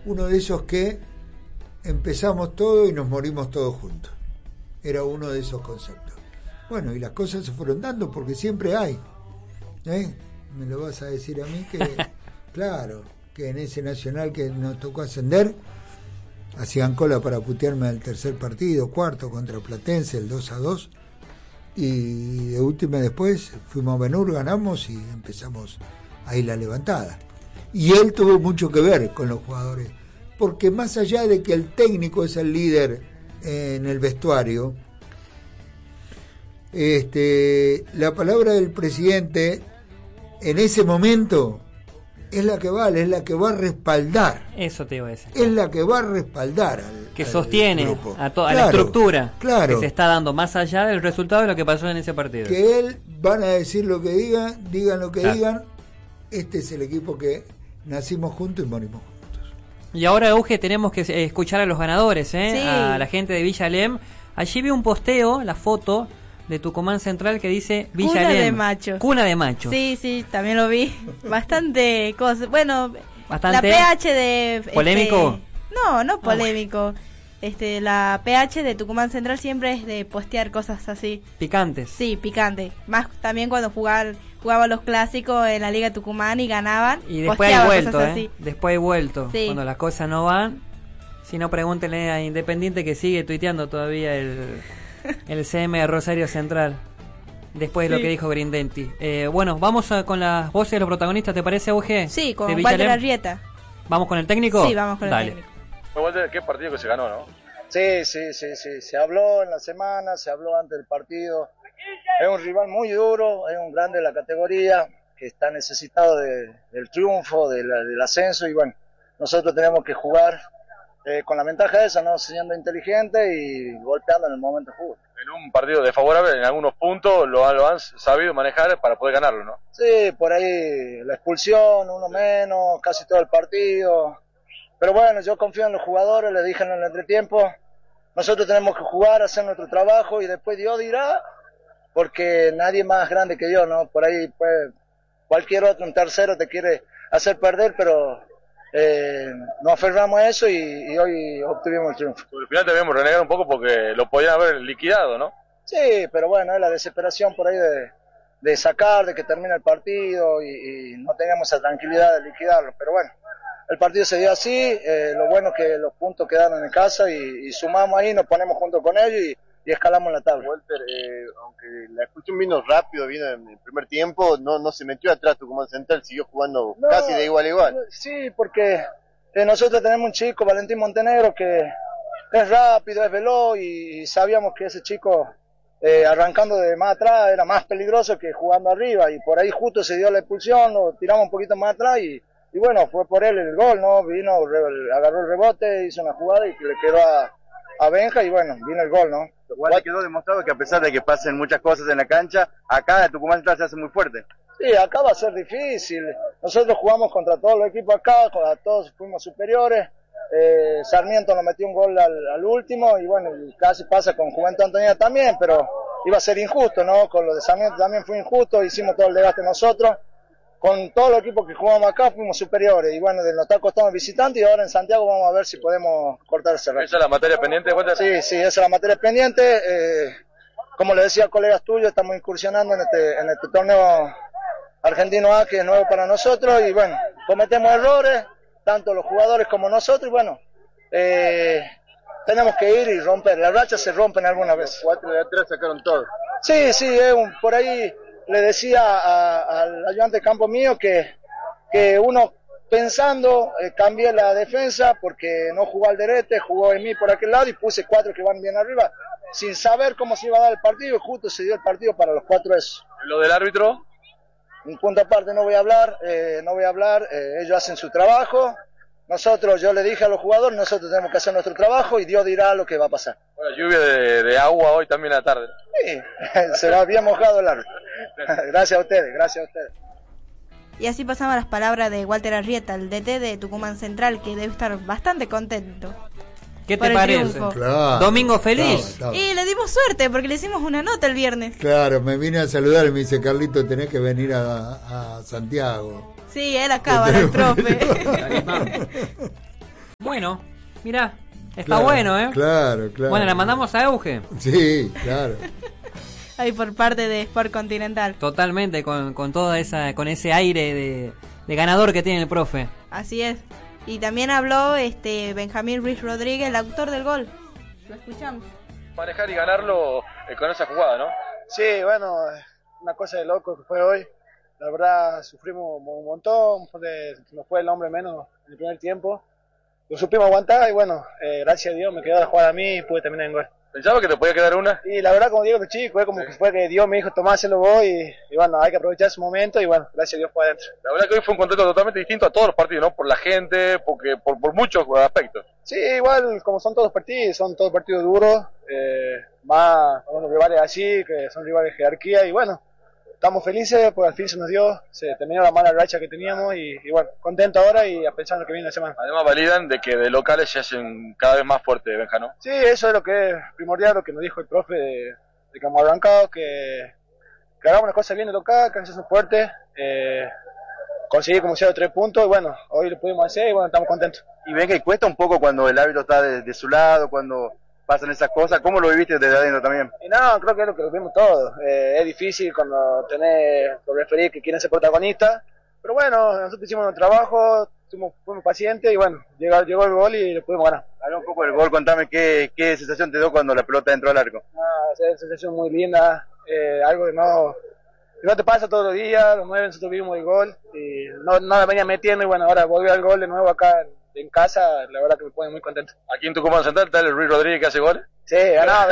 uno de esos que empezamos todo y nos morimos todos juntos. Era uno de esos conceptos. Bueno, y las cosas se fueron dando porque siempre hay. Me lo vas a decir a mí que, claro, que en ese Nacional que nos tocó ascender, hacían cola para putearme al tercer partido, cuarto contra Platense, el 2-2, y de última después fuimos a Benur, ganamos y empezamos ahí la levantada. Y él tuvo mucho que ver con los jugadores, porque más allá de que el técnico es el líder en el vestuario, la palabra del presidente en ese momento es la que vale, es la que va a respaldar. Eso te iba a decir. Es la que va a respaldar que al sostiene grupo. A la estructura claro, que se está dando más allá del resultado de lo que pasó en ese partido. Que él van a decir lo que digan lo que digan. Este es el equipo que nacimos juntos y morimos juntos. Y ahora, Euge, tenemos que escuchar a los ganadores, Sí. A la gente de Villa Alem. Allí vi un posteo, la foto de Tucumán Central que dice Villa Cuna Alem. de machos. Cuna de machos. Sí, también lo vi. Bastante cosas. Bueno, Bastante la PH de... ¿Polémico? No polémico. La PH de Tucumán Central siempre es de postear cosas así. Picantes. Sí, picante. Más también cuando jugaban los clásicos en la Liga Tucumán y ganaban. Y después hay vuelto, así. Después hay vuelto. Sí. Cuando las cosas no van. Si no, pregúntenle a Independiente, que sigue tuiteando todavía el CM de Rosario Central. Después de lo que dijo Grindetti. Bueno, vamos con las voces de los protagonistas, ¿te parece, Euge? Sí, con Walter Arrieta. ¿Vamos con el técnico? Sí, vamos con el técnico. Walter, qué partido que se ganó, ¿no? Sí. Se habló en la semana, se habló antes del partido. Es un rival muy duro, es un grande de la categoría, que está necesitado del triunfo, del ascenso, y bueno, nosotros tenemos que jugar con la ventaja esa, ¿no? Siendo inteligente y golpeando en el momento justo. En un partido desfavorable, en algunos puntos lo han sabido manejar para poder ganarlo, ¿no? Sí, por ahí la expulsión, uno menos, casi todo el partido. Pero bueno, yo confío en los jugadores, le dije en el entretiempo, nosotros tenemos que jugar, hacer nuestro trabajo y después Dios dirá, porque nadie más grande que yo, ¿no? Por ahí pues cualquier otro, un tercero te quiere hacer perder, pero nos aferramos a eso y hoy obtuvimos el triunfo. Al final debemos renegar un poco porque lo podían haber liquidado, ¿no? Sí, pero bueno, es la desesperación por ahí de sacar, de que termine el partido y no teníamos esa tranquilidad de liquidarlo, pero bueno. El partido se dio así, lo bueno es que los puntos quedaron en casa y sumamos ahí, nos ponemos junto con ellos y escalamos la tabla. Walter, aunque la expulsión vino rápido, vino en el primer tiempo, no se metió atrás Tucumán Central, siguió jugando casi de igual a igual. Sí, porque nosotros tenemos un chico, Valentín Montenegro, que es rápido, es veloz y sabíamos que ese chico arrancando de más atrás era más peligroso que jugando arriba y por ahí justo se dio la expulsión, lo tiramos un poquito más atrás y bueno, fue por él el gol, ¿no? Vino, agarró el rebote, hizo una jugada y le quedó a Benja y bueno, vino el gol, ¿no? Igual quedó demostrado que a pesar de que pasen muchas cosas en la cancha, acá Tucumán Central se hace muy fuerte. Sí, acá va a ser difícil. Nosotros jugamos contra todos los equipos acá, a todos fuimos superiores. Sarmiento nos metió un gol al último y bueno, casi pasa con Juventud Antonina también, pero iba a ser injusto, ¿no? Con lo de Sarmiento también fue injusto, hicimos todo el desgaste nosotros. Con todos los equipos que jugamos acá fuimos superiores y bueno, nos está costando visitante y ahora en Santiago vamos a ver si podemos cortar ese récord. ¿Esa es la materia pendiente? Sí, esa es la materia pendiente. Como le decía a colegas tuyos, estamos incursionando en este torneo argentino A que es nuevo para nosotros y bueno, cometemos errores, tanto los jugadores como nosotros y bueno, tenemos que ir y romper. Las rachas se rompen algunas veces. 4 de atrás sacaron todo. Sí, por ahí le decía al ayudante de campo mío que uno pensando cambié la defensa porque no jugó al derete, jugó en mí por aquel lado y puse 4 que van bien arriba sin saber cómo se iba a dar el partido y justo se dio el partido para los 4 esos. ¿Lo del árbitro? Un punto aparte no voy a hablar, ellos hacen su trabajo. Yo le dije a los jugadores, nosotros tenemos que hacer nuestro trabajo y Dios dirá lo que va a pasar. Bueno, lluvia de agua hoy también a la tarde. Sí, será bien mojado el árbol. Gracias a ustedes. Y así pasaban las palabras de Walter Arrieta, el DT de Tucumán Central, que debe estar bastante contento. ¿Qué te parece? Claro, Domingo feliz. Estaba. Y le dimos suerte porque le hicimos una nota el viernes. Claro, me vine a saludar y me dice, Carlito, tenés que venir a Santiago. Sí, él acaba, el profe. Bueno, mirá, está Claro, bueno, ¿eh? Claro. Bueno, la mandamos a Euge. Sí, claro. Ahí por parte de Sport Continental. Totalmente, con toda con ese aire de ganador que tiene el profe. Así es. Y también habló Benjamín Ruiz Rodríguez, el autor del gol. Lo escuchamos. Manejar y ganarlo con esa jugada, ¿no? Sí, bueno, una cosa de loco que fue hoy. La verdad, sufrimos un montón, nos fue el hombre menos en el primer tiempo. Lo supimos aguantar y bueno, gracias a Dios me quedó la jugada a mí y pude terminar en gol. ¿Pensaba que te podía quedar una? Y la verdad, como digo los chicos, es como que fue que Dios me dijo, tomá, hacelo vos y bueno, hay que aprovechar ese momento y bueno, gracias a Dios fue adentro. La verdad que hoy fue un contexto totalmente distinto a todos los partidos, ¿no? Por la gente, por muchos aspectos. Sí, igual como son todos partidos duros, más con los rivales así, que son rivales de jerarquía y bueno, estamos felices, pues al fin se nos dio, se terminó la mala racha que teníamos y bueno, contento ahora y a pensar en lo que viene la semana. Además validan de que de locales se hacen cada vez más fuertes, Benja, ¿no? Sí, eso es lo que es primordial, lo que nos dijo el profe de que hemos arrancado, que hagamos las cosas bien de local, que nos hacen fuertes, conseguir como sea 3 puntos y bueno, hoy lo pudimos hacer y bueno, estamos contentos. Y ven que cuesta un poco cuando el árbitro está de su lado, cuando pasan esas cosas. ¿Cómo lo viviste desde adentro también? Y no, creo que es lo que lo vimos todos. Es difícil cuando tenés los referees que quieren ser protagonistas, pero bueno, nosotros hicimos nuestro trabajo, fuimos pacientes y bueno, llegó el gol y lo pudimos ganar. Habla un poco del gol, contame qué sensación te dio cuando la pelota entró al arco. Es una sensación muy linda, algo que no te pasa todos los días. Los 9 nosotros vimos el gol y no la venía metiendo y bueno, ahora volvió al gol de nuevo acá en casa, la verdad que me pone muy contento. Aquí en Tucumán Central está el Ruiz Rodríguez que hace goles. Sí, ganado,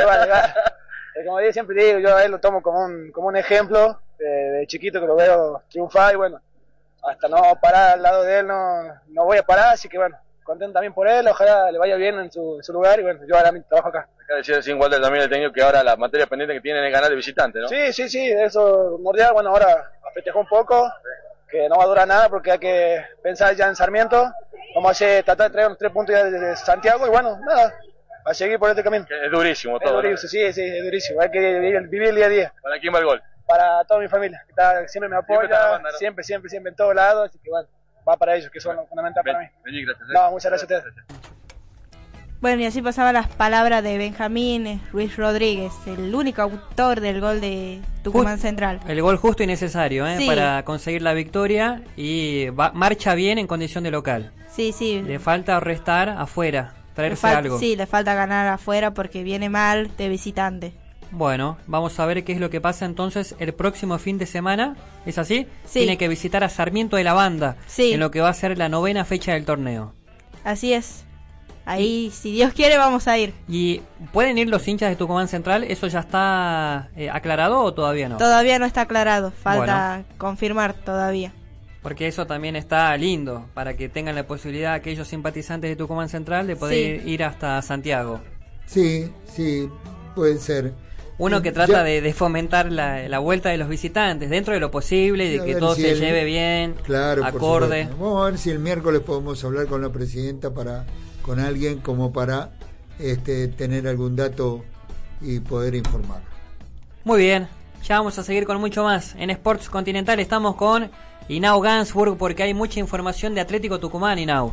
como yo siempre digo, yo a él lo tomo como un ejemplo de chiquito que lo veo triunfar y bueno, hasta no parar al lado de él no voy a parar, así que bueno, contento también por él, ojalá le vaya bien en su lugar y bueno, yo ahora mi trabajo acá. Acá decía sin Walter también el técnico que ahora la materia pendiente que tienen es ganar de visitante, ¿no? Sí, eso mordial, bueno, ahora festejó un poco, que no va a durar nada porque hay que pensar ya en Sarmiento, vamos a tratar de traer unos 3 puntos ya desde Santiago y bueno, nada, a seguir por este camino. Es durísimo todo. Es durísimo, ¿no? Sí, es durísimo, hay que vivir el día a día. ¿Para quién va el gol? Para toda mi familia, que siempre me apoya, siempre en todos lados, así que bueno, va para ellos, que son fundamentales para mí. Vení, gracias. No, muchas gracias a ustedes. Bueno, y así pasaban las palabras de Benjamín Ruiz Rodríguez, el único autor del gol de Tucumán Central. El gol justo y necesario, Sí. para conseguir la victoria y marcha bien en condición de local. Sí. Le falta restar afuera, traerse algo. Sí, le falta ganar afuera porque viene mal de visitante. Bueno, vamos a ver qué es lo que pasa entonces el próximo fin de semana. ¿Es así? Sí. Tiene que visitar a Sarmiento de la Banda, Sí. en lo que va a ser la 9ª fecha del torneo. Así es. Ahí, si Dios quiere, vamos a ir. ¿Y pueden ir los hinchas de Tucumán Central? ¿Eso ya está aclarado o todavía no? Todavía no está aclarado, falta confirmar todavía. Porque eso también está lindo, para que tengan la posibilidad aquellos simpatizantes de Tucumán Central de poder ir hasta Santiago. Sí, puede ser. Uno que trata de fomentar la vuelta de los visitantes dentro de lo posible, de que todo se lleve bien, claro, acorde. Vamos a ver si el miércoles podemos hablar con la presidenta con alguien como para tener algún dato y poder informar. Muy bien, ya vamos a seguir con mucho más. En Sports Continental estamos con Inau Gansburg porque hay mucha información de Atlético Tucumán, Inau.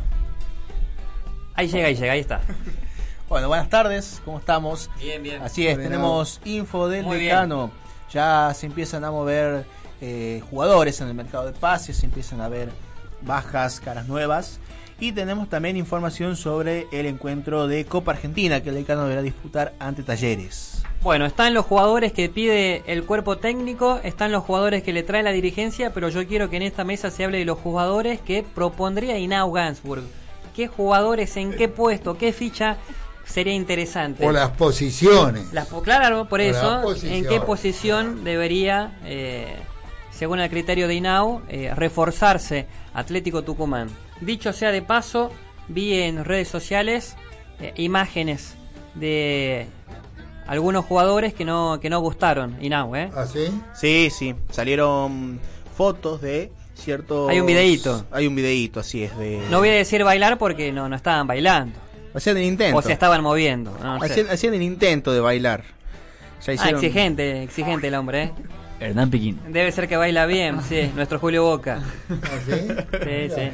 Ahí llega, ahí está. Bueno, buenas tardes, ¿cómo estamos? Bien. Así es, tenemos info del decano. Ya se empiezan a mover jugadores en el mercado de pases, se empiezan a ver bajas, caras nuevas. Y tenemos también información sobre el encuentro de Copa Argentina que el decano deberá disputar ante Talleres. Bueno, están los jugadores que pide el cuerpo técnico, están los jugadores que le trae la dirigencia, pero yo quiero que en esta mesa se hable de los jugadores que propondría Inau Gansburg. ¿Qué jugadores, en qué puesto, qué ficha sería interesante? O las posiciones. Claro, por eso, posiciones. ¿en qué posición debería, según el criterio de Inau, reforzarse Atlético Tucumán? Dicho sea de paso, vi en redes sociales imágenes de algunos jugadores que no gustaron, Inau, ¿Ah, sí? Sí, salieron fotos de ciertos... Hay un videíto, así es. No voy a decir bailar porque no estaban bailando. Hacían el intento. O se estaban moviendo. No sé. Hacían el intento de bailar. Ya hicieron... exigente el hombre, Hernán Piquín. Debe ser que baila bien, sí, nuestro Julio Boca. ¿Ah, sí? Sí.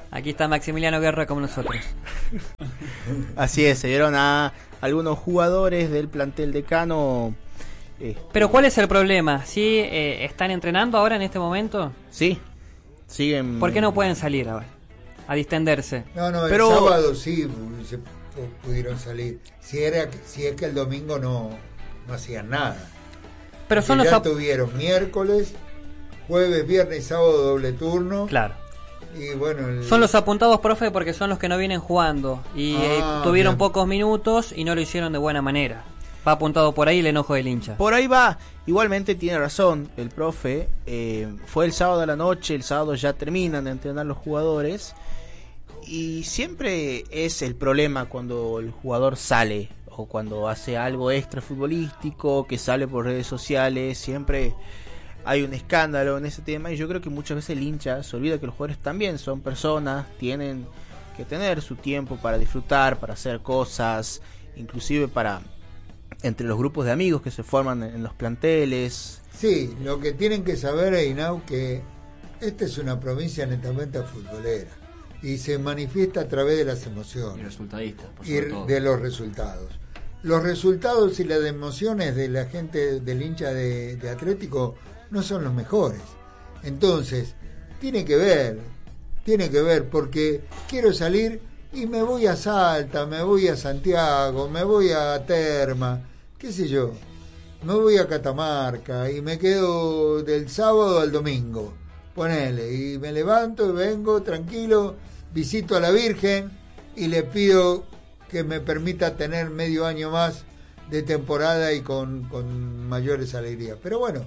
Aquí está Maximiliano Guerra con nosotros. Así es, se vieron a algunos jugadores del plantel decano. Pero ¿cuál es el problema? ¿Sí están entrenando ahora en este momento? Sí, siguen. ¿Por qué no pueden salir ahora a distenderse? No, Pero... el sábado sí se pudieron salir. Si es que el domingo no hacían nada. Pero son ya tuvieron miércoles, jueves, viernes y sábado doble turno. Claro. Y bueno, son los apuntados, profe, porque son los que no vienen jugando y tuvieron bien. Pocos minutos y no lo hicieron de buena manera. Va apuntado por ahí el enojo del hincha. Por ahí va. Igualmente tiene razón el profe. Fue el sábado a la noche, el sábado ya terminan de entrenar los jugadores. Y siempre es el problema cuando el jugador sale o cuando hace algo extra futbolístico, que sale por redes sociales, siempre hay un escándalo en ese tema. Y yo creo que muchas veces el hincha se olvida que los jugadores también son personas, tienen que tener su tiempo para disfrutar, para hacer cosas, inclusive para... entre los grupos de amigos que se forman en los planteles. Sí, lo que tienen que saber, Einau, que esta es una provincia netamente futbolera y se manifiesta a través de las emociones y resultadistas, y de los resultados. Los resultados y las emociones de la gente, del hincha de Atlético, no son los mejores. Entonces, tiene que ver, porque quiero salir y me voy a Salta, me voy a Santiago, me voy a Terma, qué sé yo, me voy a Catamarca y me quedo del sábado al domingo, ponele, y me levanto y vengo tranquilo, visito a la Virgen y le pido que me permita tener medio año más de temporada y con mayores alegrías. Pero bueno,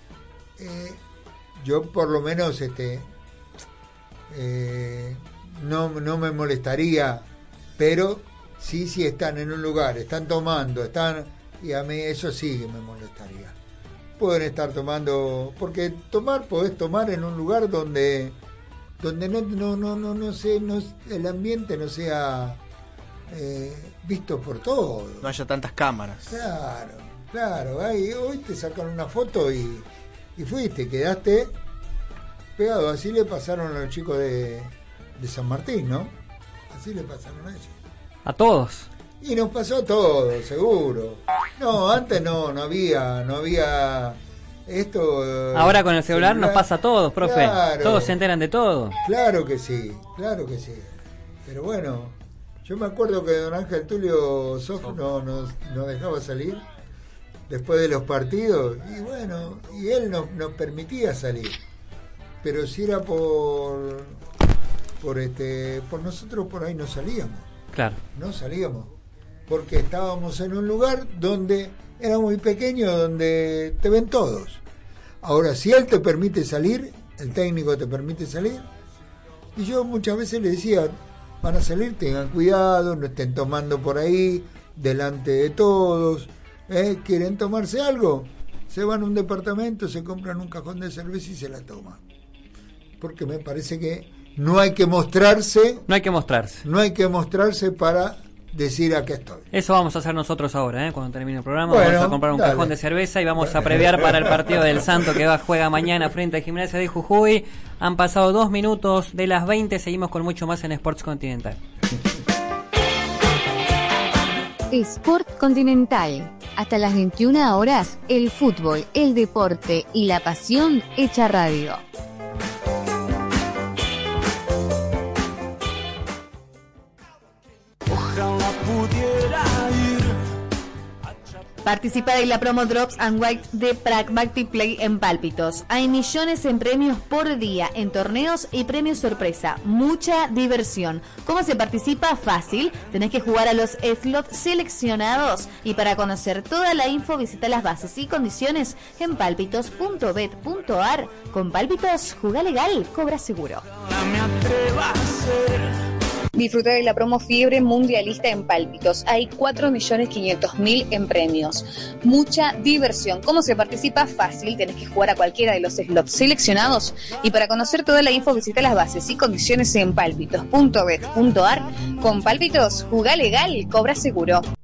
yo por lo menos no me molestaría, pero sí están en un lugar, están tomando, y a mí eso sí que me molestaría. Pueden estar tomando, porque podés tomar en un lugar donde no sé, el ambiente no sea visto por todos. No haya tantas cámaras. Claro, hoy te sacan una foto y fuiste, quedaste pegado. Así le pasaron a los chicos de San Martín, ¿no? Así le pasaron a ellos. A todos. Y nos pasó a todos, seguro. No, antes no había esto. Ahora con el celular nos pasa a todos, profe. Claro, todos se enteran de todo. Claro que sí. Pero bueno, yo me acuerdo que don Ángel Tulio Sof nos dejaba salir después de los partidos. Y bueno, y él nos permitía salir. Pero si era por nosotros, por ahí no salíamos. Claro. No salíamos. Porque estábamos en un lugar donde era muy pequeño, donde te ven todos. Ahora, si él te permite salir, el técnico te permite salir, y yo muchas veces le decía, van a salir, tengan cuidado, no estén tomando por ahí, delante de todos, ¿quieren tomarse algo? Se van a un departamento, se compran un cajón de cerveza y se la toman. Porque me parece que no hay que mostrarse para decir aquí estoy. Eso vamos a hacer nosotros ahora, cuando termine el programa. Bueno, vamos a comprar un cajón de cerveza y vamos a previar para el partido del Santo que juega mañana frente a Gimnasia de Jujuy. Han pasado 2 minutos de las 20, seguimos con mucho más en Sports Continental. Sport Continental. Hasta las 21 horas, el fútbol, el deporte y la pasión hecha radio. Participa de la promo Drops and White de Pragmatic Play en Pálpitos. Hay millones en premios por día, en torneos y premios sorpresa. Mucha diversión. ¿Cómo se participa? Fácil. Tenés que jugar a los slots seleccionados. Y para conocer toda la info, visita las bases y condiciones en pálpitos.bet.ar. Con Pálpitos, jugá legal, cobra seguro. Disfruta de la promo Fiebre Mundialista en Pálpitos. Hay 4.500.000 en premios. Mucha diversión. ¿Cómo se participa? Fácil. Tenés que jugar a cualquiera de los slots seleccionados. Y para conocer toda la info, visita las bases y condiciones en pálpitos.bet.ar. Con Pálpitos, jugá legal, cobra seguro.